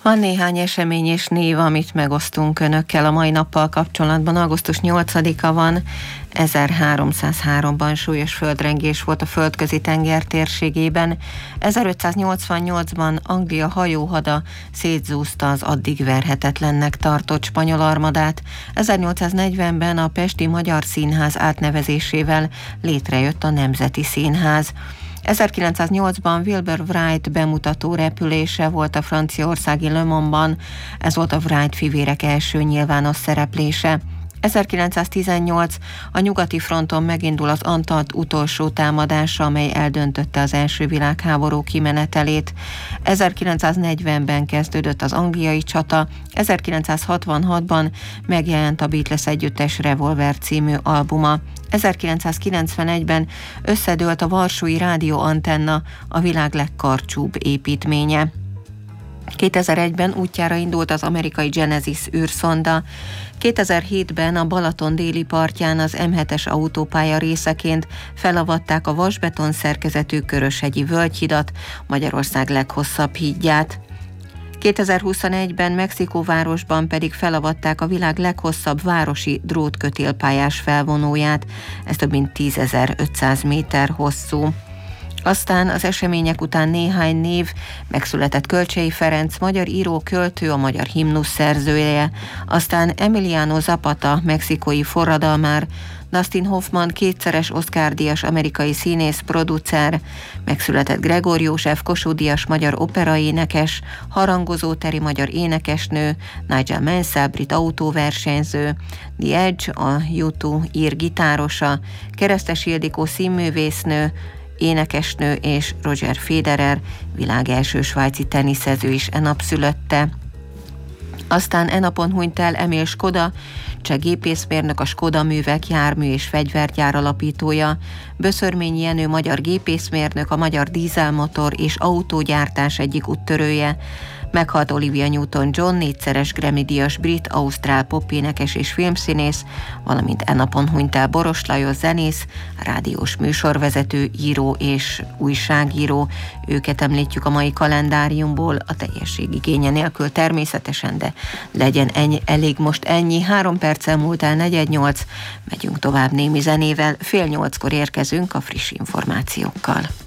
Van néhány esemény és név, amit megosztunk önökkel a mai nappal kapcsolatban. Augusztus 8-a van, 1303-ban súlyos földrengés volt a Földközi tenger térségében. 1588-ban Anglia hajóhada szétzúzta az addig verhetetlennek tartott spanyol armadát. 1840-ben a Pesti Magyar Színház átnevezésével létrejött a Nemzeti Színház. 1908-ban Wilbur Wright bemutató repülése volt a franciaországi Le Mansban, ez volt a Wright fivérek első nyilvános szereplése. 1918 a nyugati fronton megindul az Antant utolsó támadása, amely eldöntötte az első világháború kimenetelét. 1940-ben kezdődött az angliai csata, 1966-ban megjelent a Beatles együttes Revolver című albuma. 1991-ben összedőlt a Varsói rádióantenna, a világ legkarcsúbb építménye. 2001-ben útjára indult az amerikai Genesis űrszonda. 2007-ben a Balaton déli partján az M7-es autópálya részeként felavatták a vasbeton szerkezetű Köröshegyi völgyhidat, Magyarország leghosszabb hídját. 2021-ben Mexikóvárosban pedig felavatták a világ leghosszabb városi drótkötélpályás felvonóját, ez több mint 10.500 méter hosszú. Aztán az események után néhány név: megszületett Kölcsey Ferenc, magyar író, költő, a magyar himnusz szerzője, aztán Emiliano Zapata, mexikói forradalmár, Dustin Hoffman, kétszeres Oscar-díjas amerikai színész, producer, megszületett Gregor József, Kossuth-díjas magyar operaénekes, harangozó teri magyar énekesnő, Nigel Mansell, brit autóversenyző, The Edge, a U2 ír gitárosa, Keresztes Ildikó színművésznő, énekesnő és Roger Federer, világ első svájci teniszező is enap szülötte. Aztán enapon hunyt el Emil Skoda, cseh gépészmérnök, a Skoda művek, jármű és fegyvergyár alapítója, Böszörményi Jenő, magyar gépészmérnök, a magyar dízelmotor és autógyártás egyik úttörője. Meghalt Olivia Newton-John, négyszeres Grammy-díjas brit-ausztrál popénekes és filmszínész, valamint enapon hunyt el Boros Lajos zenész, rádiós műsorvezető, író és újságíró. Őket említjük a mai kalendáriumból, a teljesség igénye nélkül természetesen, de legyen elég most ennyi. 3 perccel múlt el 4:08, megyünk tovább némi zenével, 7:30-kor érkezünk a friss információkkal.